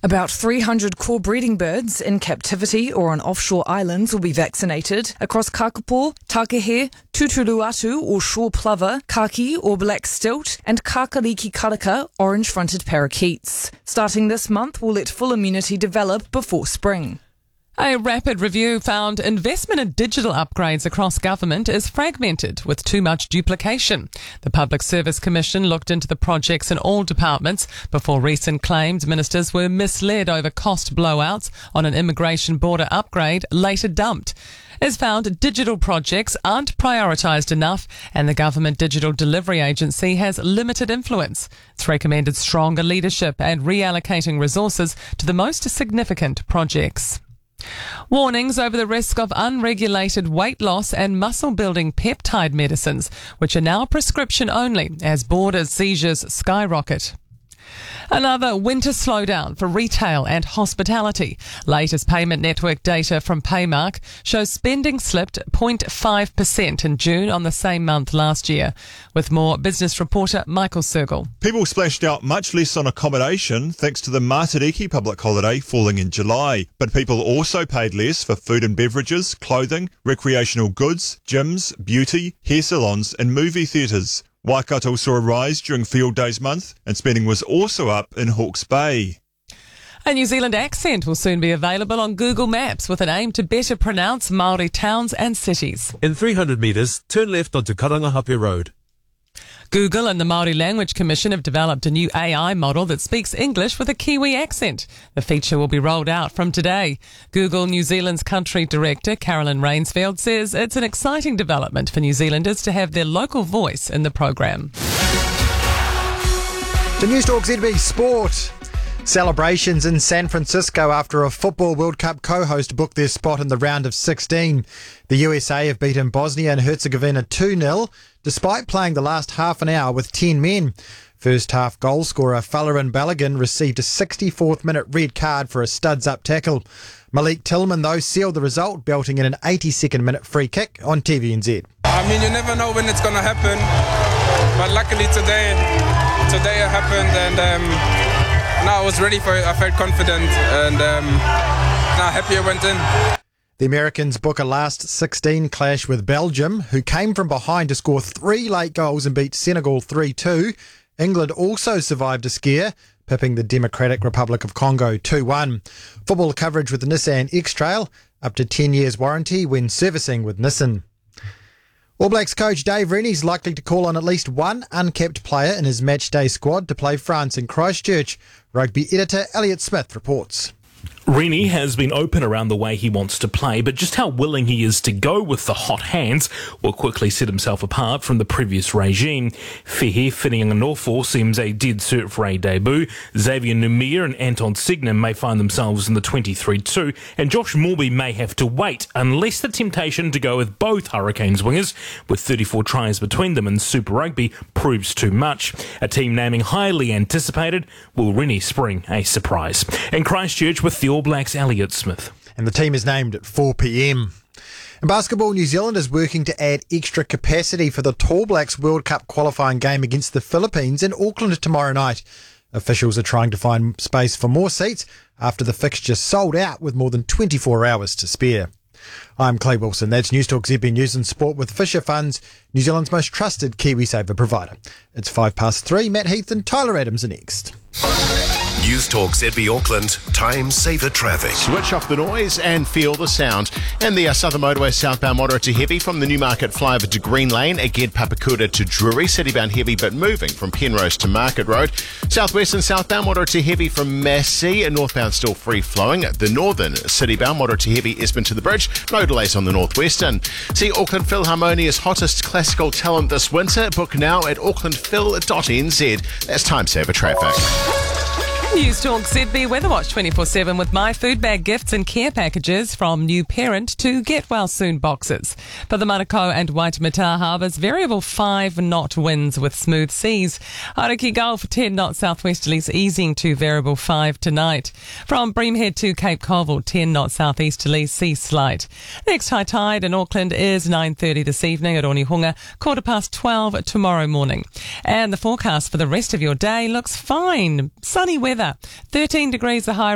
About 300 core breeding birds in captivity or on offshore islands will be vaccinated across kakapo, takehe, tuturuatu or shore plover, kaki or black stilt, and kakariki karaka, orange-fronted parakeets. Starting this month, we'll let full immunity develop before spring. A rapid review found investment in digital upgrades across government is fragmented with too much duplication. The Public Service Commission looked into the projects in all departments before recent claims ministers were misled over cost blowouts on an immigration border upgrade later dumped. It's found digital projects aren't prioritised enough and the Government Digital Delivery Agency has limited influence. It's recommended stronger leadership and reallocating resources to the most significant projects. Warnings over the risk of unregulated weight loss and muscle-building peptide medicines, which are now prescription only as border seizures skyrocket. Another winter slowdown for retail and hospitality. Latest payment network data from Paymark shows spending slipped 0.5% in June on the same month last year. With more, business reporter Michael Sergel. People splashed out much less on accommodation thanks to the Matariki public holiday falling in July. But people also paid less for food and beverages, clothing, recreational goods, gyms, beauty, hair salons and movie theatres. Waikato saw a rise during Field Days month and spending was also up in Hawke's Bay. A New Zealand accent will soon be available on Google Maps with an aim to better pronounce Māori towns and cities. In 300 metres, turn left onto Karangahape Road. Google and the Māori Language Commission have developed a new AI model that speaks English with a Kiwi accent. The feature will be rolled out from today. Google New Zealand's country director, Carolyn Rainsfield, says it's an exciting development for New Zealanders to have their local voice in the program. To Newstalk ZB Sport. Celebrations in San Francisco after a Football World Cup co-host booked their spot in the round of 16. The USA have beaten Bosnia and Herzegovina 2-0, despite playing the last half an hour with 10 men. First half goal scorer Falarin Balogun received a 64th minute red card for a studs-up tackle. Malik Tillman, though, sealed the result, belting in an 82nd minute free kick on TVNZ. I mean, you never know when it's going to happen, but luckily today it happened, and I was ready for it. I felt confident, and happy I went in. The Americans book a last 16 clash with Belgium, who came from behind to score 3 late goals and beat Senegal 3-2. England also survived a scare, pipping the Democratic Republic of Congo 2-1. Football coverage with the Nissan X-Trail, up to 10 years warranty when servicing with Nissan. All Blacks coach Dave Rennie's likely to call on at least one uncapped player in his matchday squad to play France in Christchurch. Rugby editor Elliot Smith reports. Rennie has been open around the way he wants to play, but just how willing he is to go with the hot hands will quickly set himself apart from the previous regime. Fehe Whittingham seems a dead cert for a debut. Xavier Numir and Anton Signum may find themselves in the 23-2, and Josh Morby may have to wait unless the temptation to go with both Hurricanes wingers, with 34 tries between them in Super Rugby, proves too much. A team naming highly anticipated, will Rennie spring a surprise? In Christchurch with the All Blacks, Elliot Smith. And the team is named at 4 p.m. In basketball, New Zealand is working to add extra capacity for the Tall Blacks World Cup qualifying game against the Philippines in Auckland tomorrow night. Officials are trying to find space for more seats after the fixture sold out with more than 24 hours to spare. I'm Clay Wilson. That's Newstalk ZB News and Sport with Fisher Funds, New Zealand's most trusted KiwiSaver provider. It's 3:05. Matt Heath and Tyler Adams are next. Newstalk ZB Auckland, time saver traffic. Switch off the noise and feel the sound. And the Southern Motorway southbound moderate to heavy from the Newmarket flyover to Green Lane, again Papakura to Drury, citybound heavy but moving from Penrose to Market Road. Southwest and southbound moderate to heavy from Massey, and northbound still free flowing. The northern citybound moderate to heavy Espen to the bridge, no delays on the northwestern. See Auckland Philharmonia's hottest classical talent this winter. Book now at aucklandphil.nz. That's time saver traffic. Newstalk ZB Weather Watch 24/7 with My Food Bag gifts and care packages from new parent to get well soon boxes. For the Manukau and Waitemata Harbours, variable 5-knot winds with smooth seas. Ariki Gulf 10-knot southwesterlies easing to variable 5 tonight. From Breamhead to Cape Colville 10-knot southeasterlies, sea slight. Next high tide in Auckland is 9:30 this evening at Onehunga, 12:15 tomorrow morning. And the forecast for the rest of your day looks fine. Sunny weather. 13 degrees the high.